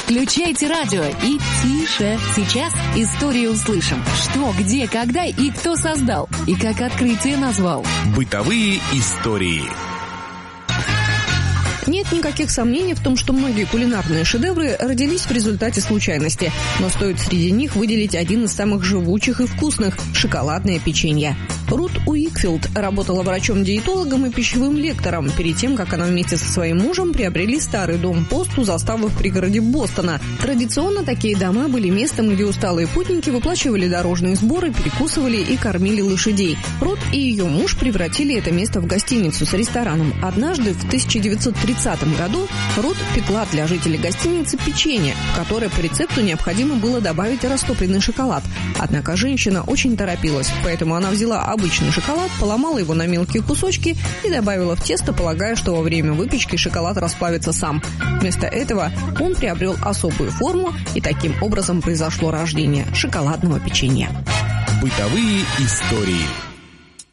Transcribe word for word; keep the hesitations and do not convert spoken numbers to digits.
Включайте радио и тише. Сейчас историю услышим. Что, где, когда и кто создал. И как открытие назвал. Бытовые истории. Нет никаких сомнений в том, что многие кулинарные шедевры родились в результате случайности. Но стоит среди них выделить один из самых живучих и вкусных – шоколадное печенье. Рут Уикфилд работала врачом-диетологом и пищевым лектором перед тем, как она вместе со своим мужем приобрели старый дом-пост у заставы в пригороде Бостона. Традиционно такие дома были местом, где усталые путники выплачивали дорожные сборы, перекусывали и кормили лошадей. Рут и ее муж превратили это место в гостиницу с рестораном. Однажды в тысяча девятьсот тридцатом году Рут пекла для жителей гостиницы печенье, в которое по рецепту необходимо было добавить растопленный шоколад. Однако женщина очень торопилась, поэтому она взяла обычный шоколад, поломала его на мелкие кусочки и добавила в тесто, полагая, что во время выпечки шоколад расплавится сам. Вместо этого он приобрел особую форму, и таким образом произошло рождение шоколадного печенья. Бытовые истории.